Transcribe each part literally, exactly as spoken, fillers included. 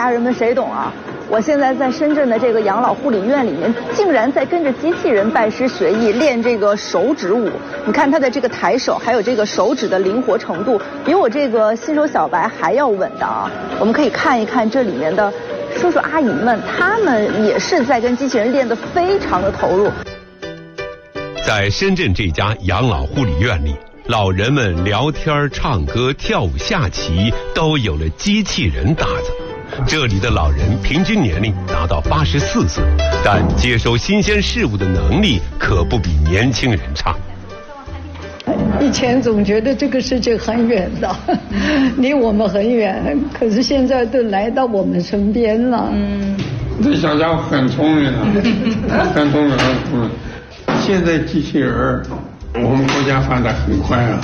家人们谁懂啊？我现在在深圳的这个养老护理院里面，竟然在跟着机器人拜师学艺，练这个手指舞。你看他的这个抬手，还有这个手指的灵活程度，比我这个新手小白还要稳的啊！我们可以看一看这里面的叔叔阿姨们，他们也是在跟机器人练得非常的投入。 在深圳这家养老护理院里，老人们聊天、唱歌、跳舞、下棋都有了机器人搭子。这里的老人平均年龄达到八十四岁，但接收新鲜事物的能力可不比年轻人差。 以前总觉得这个世界很远的，离我们很远，可是现在都来到我们身边了。嗯， 这小家伙很聪明啊，很聪明，很聪明。现在机器人，我们国家发展很快啊。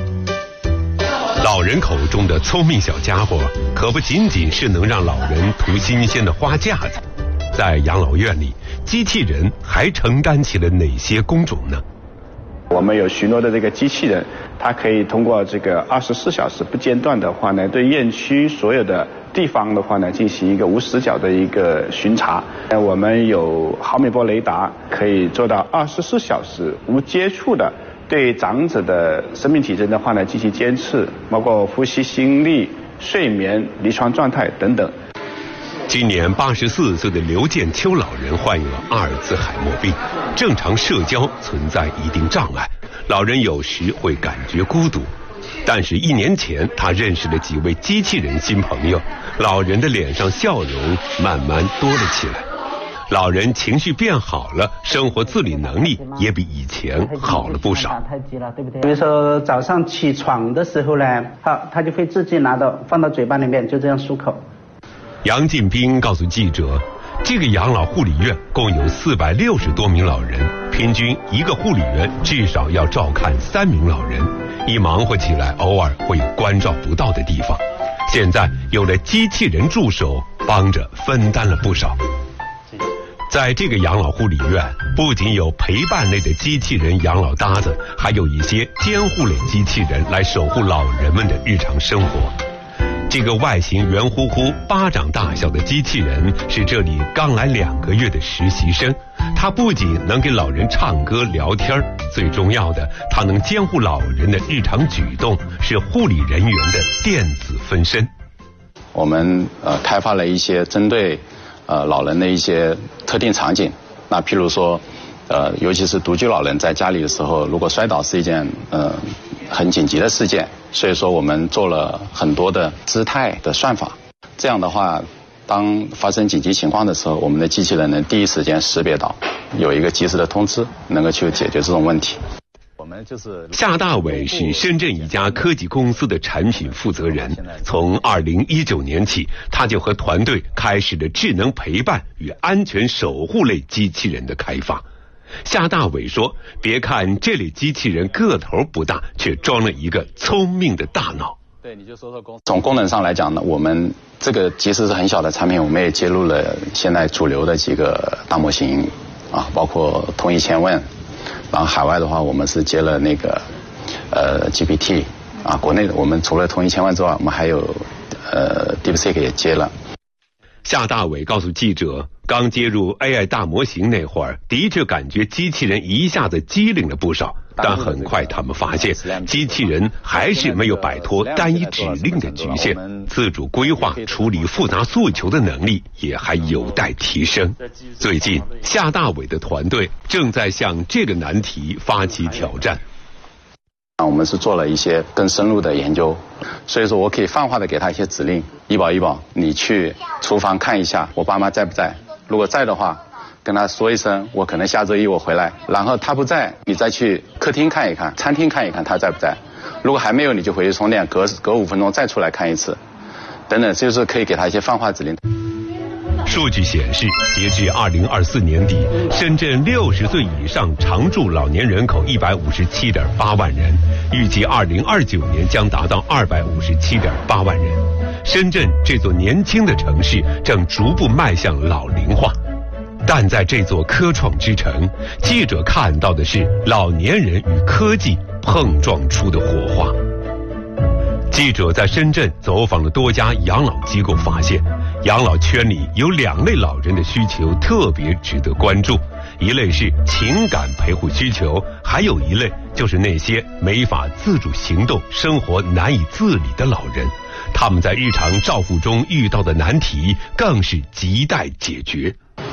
老人口中的聪明小家伙，可不仅仅是能让老人图新鲜的花架子。在养老院里，机器人还承担起了哪些工种呢？ 我们有许多的这个机器人，它可以通过这个二十四小时不间断的话呢，对院区所有的地方的话呢，进行一个无死角的一个巡查。我们有毫米波雷达，可以做到二十四小时无接触的对长者的生命体征的话呢进行监测，包括呼吸、心率、睡眠、临床状态等等。 今年八十四岁的刘建秋老人患有了阿尔兹海默病，正常社交存在一定障碍，老人有时会感觉孤独。但是，一年前他认识了几位机器人新朋友，老人的脸上笑容慢慢多了起来。老人情绪变好了，生活自理能力也比以前好了不少。 比如说早上起床的时候呢，他他就会自己拿到放到嘴巴里面，就这样漱口。 杨进兵告诉记者，这个养老护理院共有四百六十多名老人，平均一个护理员至少要照看三名老人，一忙活起来偶尔会有关照不到的地方。现在有了机器人助手，帮着分担了不少。在这个养老护理院，不仅有陪伴类的机器人养老搭子，还有一些监护类机器人来守护老人们的日常生活。这个外形圆乎乎、巴掌大小的机器人是这里刚来两个月的实习生。它不仅能给老人唱歌聊天，最重要的，它能监护老人的日常举动，是护理人员的电子分身。 我们呃开发了一些针对呃老人的一些特定场景，那譬如说，呃，尤其是独居老人在家里的时候，如果摔倒是一件呃很紧急的事件，所以说我们做了很多的姿态的算法。这样的话，当发生紧急情况的时候，我们的机器人能第一时间识别到，有一个及时的通知，能够去解决这种问题。我们就是夏大伟是深圳一家科技公司的产品负责人，从二零一九年起，他就和团队开始了智能陪伴与安全守护类机器人的开发。夏大伟说，别看这类机器人个头不大，却装了一个聪明的大脑。 对，你就说说功从功能上来讲呢，我们这个即使是很小的产品，我们也接入了现在主流的几个大模型啊，包括通义千问，然后海外的话，我们是接了那个呃 G P T 啊，国内的我们除了通义千问之外，我们还有呃 DeepSeek 也接了。 夏大伟告诉记者，刚接入 A I 大模型那会儿，的确感觉机器人一下子机灵了不少，但很快他们发现，机器人还是没有摆脱单一指令的局限，自主规划、处理复杂诉求的能力也还有待提升。最近，夏大伟的团队正在向这个难题发起挑战。 我们是做了一些更深入的研究，所以说我可以泛化的给他一些指令，医保医保，你去厨房看一下我爸妈在不在，如果在的话，跟他说一声，我可能下周一我回来，然后他不在，你再去客厅看一看，餐厅看一看他在不在，如果还没有，你就回去充电，隔隔五分钟再出来看一次，等等，就是可以给他一些泛化指令。 数据显示，截至二零二四年底，深圳六十岁以上常住老年人口一百五十七点八万人，预计二零二九年将达到二百五十七点八万人。深圳这座年轻的城市正逐步迈向老龄化，但在这座科创之城，记者看到的是老年人与科技碰撞出的火花。 记者在深圳走访了多家养老机构，发现养老圈里有两类老人的需求特别值得关注，一类是情感陪护需求，还有一类就是那些没法自主行动、生活难以自理的老人，他们在日常照顾中遇到的难题更是亟待解决。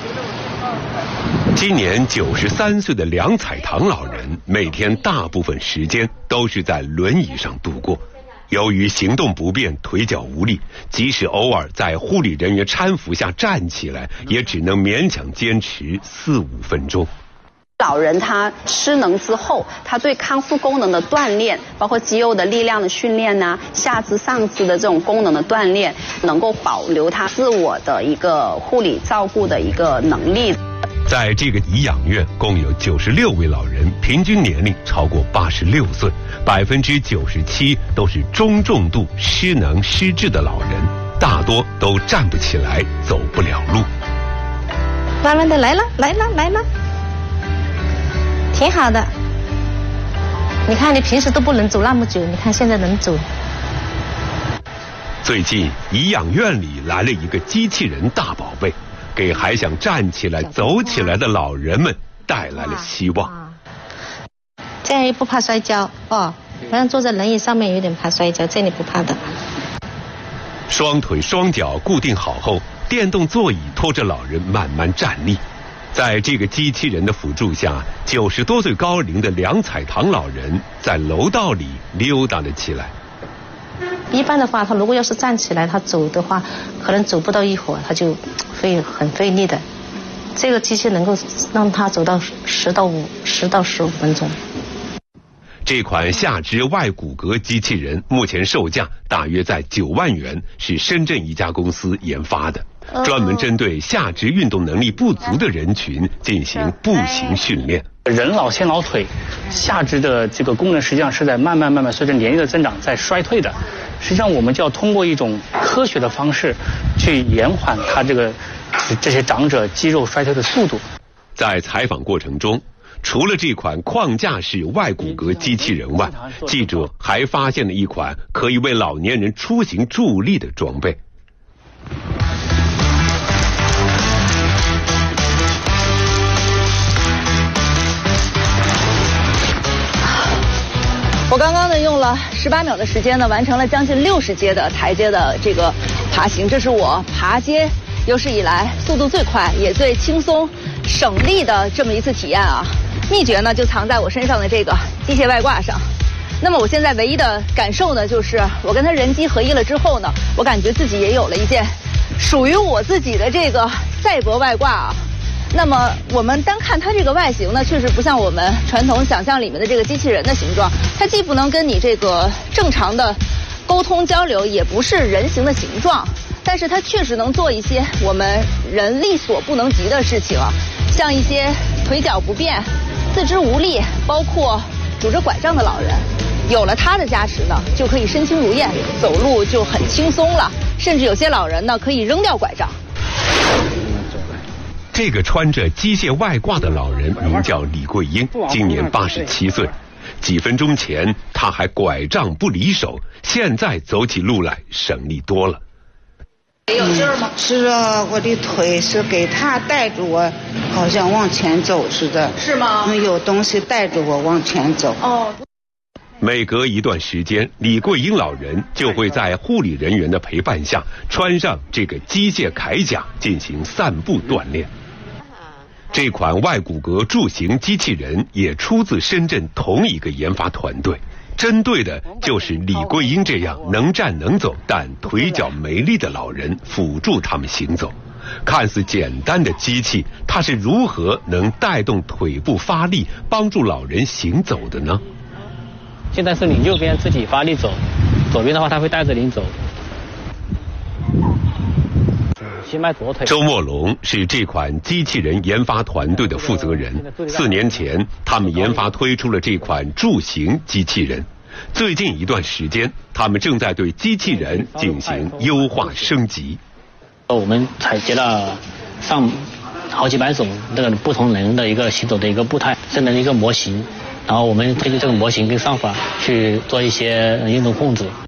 今年九十三岁的梁彩棠老人，每天大部分时间都是在轮椅上度过。由于行动不便，腿脚无力，即使偶尔在护理人员搀扶下站起来，也只能勉强坚持四五分钟。 老人他失能之后，他对康复功能的锻炼，包括肌肉的力量的训练呐、啊，下肢上肢的这种功能的锻炼，能够保留他自我的一个护理照顾的一个能力。 在这个颐养院共有九十六位老人，平均年龄超过八十六岁，百分之九十七都是中重度失能失智的老人，大多都站不起来，走不了路。 慢慢的来了，来了，来了，挺好的。你看，你平时都不能走那么久，你看现在能走。 最近，颐养院里来了一个机器人大宝贝，给还想站起来、走起来的老人们带来了希望。 这样又不怕摔跤哦，好像坐在轮椅上面有点怕摔跤，这里不怕的。 双腿双脚固定好后，电动座椅拖着老人慢慢站立。在这个机器人的辅助下，九十多岁高龄的梁彩棠老人在楼道里溜达了起来。 一般的话，他如果要是站起来，他走的话，可能走不到一会儿，他就会很费力的。这个机器能够让他走到十到五十到十五分钟。 这款下肢外骨骼机器人目前售价大约在九万元，是深圳一家公司研发的，专门针对下肢运动能力不足的人群进行步行训练。 人老先老腿，下肢的这个功能实际上是在慢慢慢慢随着年龄的增长在衰退的。实际上我们就要通过一种科学的方式去延缓它这个这些长者肌肉衰退的速度。 在采访过程中，除了这款框架式外骨骼机器人外，记者还发现了一款可以为老年人出行助力的装备。 我刚刚呢用了十八秒的时间呢，完成了将近六十阶的台阶的这个爬行，这是我爬阶有史以来速度最快也最轻松省力的这么一次体验啊！秘诀呢就藏在我身上的这个机械外挂上。那么我现在唯一的感受呢，就是我跟它人机合一了之后呢，我感觉自己也有了一件属于我自己的这个赛博外挂啊。那么我们单看它这个外形呢，确实不像我们传统想象里面的这个机器人的形状，它既不能跟你这个正常的沟通交流，也不是人形的形状，但是它确实能做一些我们人力所不能及的事情啊，像一些腿脚不便、四肢无力，包括拄着拐杖的老人，有了它的加持呢，就可以身轻如燕，走路就很轻松了，甚至有些老人呢可以扔掉拐杖。 这个穿着机械外挂的老人名叫李桂英，今年八十七岁。几分钟前他还拐杖不离手，现在走起路来省力多了。 有劲儿吗？是啊，我的腿是给他带着我，好像往前走似的。是吗？有东西带着我往前走。哦。 每隔一段时间，李桂英老人就会在护理人员的陪伴下，穿上这个机械铠甲进行散步锻炼。这款外骨骼助行机器人也出自深圳同一个研发团队，针对的就是李桂英这样能站能走但腿脚没力的老人，辅助他们行走。看似简单的机器，它是如何能带动腿部发力，帮助老人行走的呢？ 现在是你右边自己发力走，左边的话它会带着你走。先迈左腿。 周墨龙是这款机器人研发团队的负责人。四年前，他们研发推出了这款助行机器人。最近一段时间，他们正在对机器人进行优化升级。 我们采集了上好几百种这个不同人的一个行走的一个步态，生成一个模型，然后我们根据这个模型跟算法去做一些运动控制。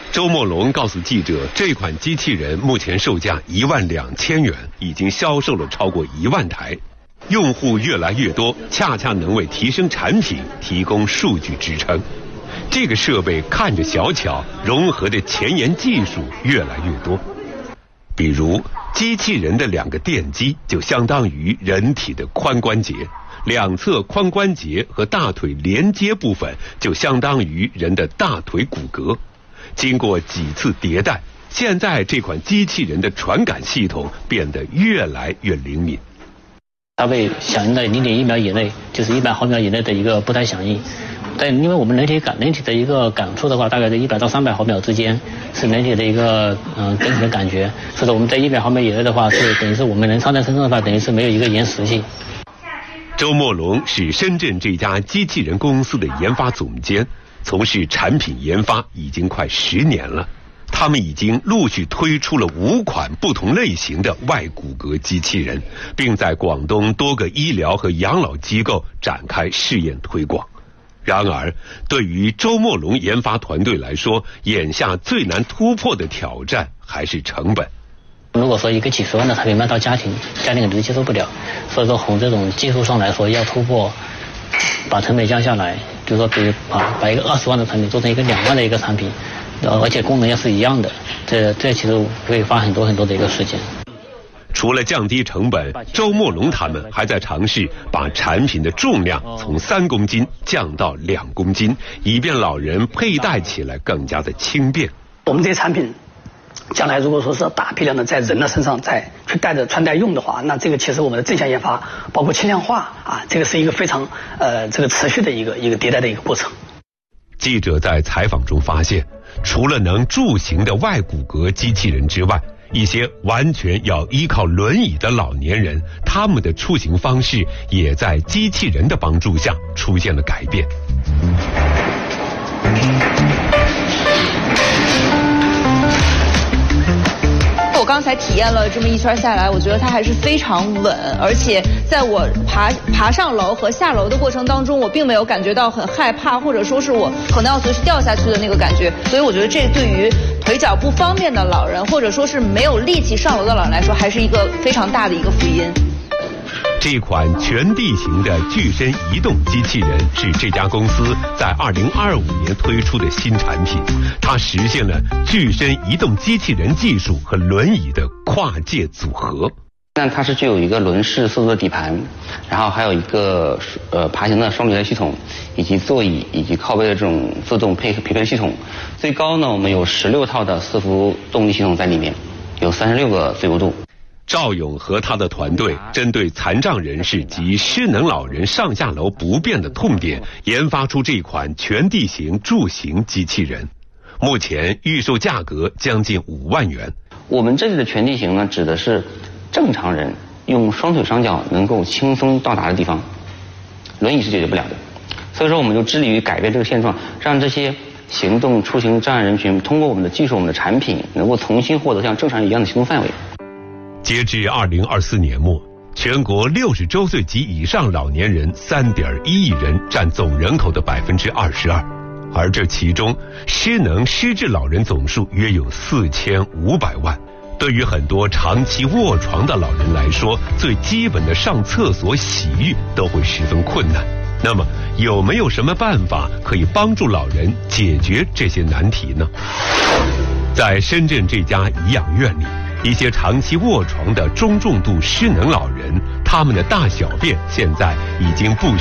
周墨龙告诉记者，这款机器人目前售价一万两千元，已经销售了超过一万台，用户越来越多，恰恰能为提升产品提供数据支撑。这个设备看着小巧，融合的前沿技术越来越多。比如，机器人的两个电机就相当于人体的髋关节，两侧髋关节和大腿连接部分就相当于人的大腿骨骼。经过几次迭代，现在这款机器人的传感系统变得越来越灵敏。 它会响应在零点一秒以内，就是一百毫秒以内的一个步态响应。但因为我们人体感人体的一个感触的话，大概在一百到三百毫秒之间是人体的一个嗯、呃、整体的感觉。所以说我们在一百毫秒以内的话，是等于是我们人放在身上的话，等于是没有一个延时性。 周墨龙是深圳这家机器人公司的研发总监，从事产品研发已经快十年了。他们已经陆续推出了五款不同类型的外骨骼机器人，并在广东多个医疗和养老机构展开试验推广。然而，对于周墨龙研发团队来说，眼下最难突破的挑战还是成本。 如果说一个几十万的产品卖到家庭，家庭肯定接受不了。所以说从这种技术上来说，要突破，把成本降下来，比如说比如把把一个二十万的产品做成一个两万的一个产品，而且功能要是一样的，这这其实会花很多很多的一个时间。 除了降低成本，周墨龙他们还在尝试把产品的重量从三公斤降到两公斤，以便老人佩戴起来更加的轻便。 我们这些产品将来如果说是大批量的在人的身上再去带着穿戴用的话，那这个其实我们的正向研发包括轻量化啊，这个是一个非常呃这个持续的一个一个迭代的一个过程。 记者在采访中发现，除了能助行的外骨骼机器人之外，一些完全要依靠轮椅的老年人，他们的出行方式也在机器人的帮助下出现了改变。 我刚才体验了这么一圈下来，我觉得它还是非常稳，而且在我爬爬上楼和下楼的过程当中，我并没有感觉到很害怕，或者说是我可能要随时掉下去的那个感觉。所以我觉得这对于腿脚不方便的老人，或者说是没有力气上楼的老人来说，还是一个非常大的一个福音。 这款全地形的具身移动机器人是这家公司在二零二五年推出的新产品，它实现了具身移动机器人技术和轮椅的跨界组合。 那它是具有一个轮式四座底盘，然后还有一个呃爬行的双离合系统，以及座椅以及靠背的这种自动配匹配系统。最高呢，我们有十六套的四幅动力系统在里面，有三十六个自由度。 赵勇和他的团队针对残障人士及失能老人上下楼不便的痛点，研发出这款全地形助行机器人。目前预售价格将近五万元。 我们这里的全地形呢，指的是正常人用双腿双脚能够轻松到达的地方，轮椅是解决不了的。所以说，我们就致力于改变这个现状，让这些行动出行障碍人群通过我们的技术、我们的产品，能够重新获得像正常人一样的行动范围。 截至二零二四年末，全国六十周岁及以上老年人三点一亿人，占总人口的百分之二十二，而这其中失能失智老人总数约有四千五百万。对于很多长期卧床的老人来说，最基本的上厕所、洗浴都会十分困难。那么，有没有什么办法可以帮助老人解决这些难题呢？在深圳这家颐养院里，一些长期卧床的中重度失能老人，他们的大小便现在已经不